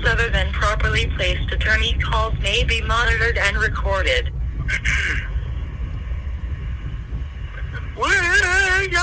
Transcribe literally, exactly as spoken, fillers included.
other than properly placed attorney calls may be monitored and recorded. Where